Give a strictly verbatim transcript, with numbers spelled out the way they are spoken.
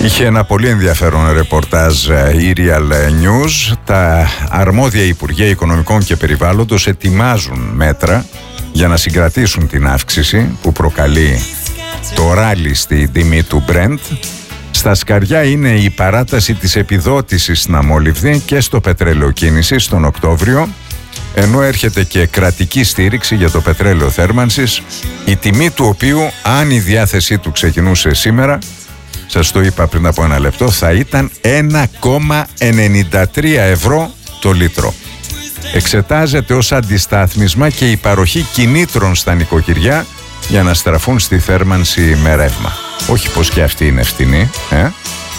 Είχε ένα πολύ ενδιαφέρον ρεπορτάζ η Real News. Τα αρμόδια Υπουργεία Οικονομικών και Περιβάλλοντος ετοιμάζουν μέτρα για να συγκρατήσουν την αύξηση που προκαλεί το ράλι στη τιμή του Brent. Στα σκαριά είναι η παράταση της επιδότησης στην αμόλυβδη και στο πετρελαιοκίνηση τον Οκτώβριο, ενώ έρχεται και κρατική στήριξη για το πετρέλαιο θέρμανσης, η τιμή του οποίου, αν η διάθεσή του ξεκινούσε σήμερα, σας το είπα πριν από ένα λεπτό, θα ήταν ένα κόμμα ενενήντα τρία ευρώ το λίτρο. Εξετάζεται ως αντιστάθμισμα και η παροχή κινήτρων στα νοικοκυριά για να στραφούν στη θέρμανση με ρεύμα. Όχι πως και αυτή είναι φτηνή, ε?